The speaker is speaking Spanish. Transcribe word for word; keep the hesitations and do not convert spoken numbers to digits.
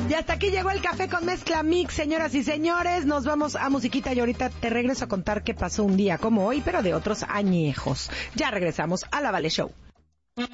Y hasta aquí llegó el Café con Mezcla Mix, señoras y señores. Nos vamos a musiquita y ahorita te regreso a contar qué pasó un día como hoy, pero de otros añejos. Ya regresamos a La Vale Show.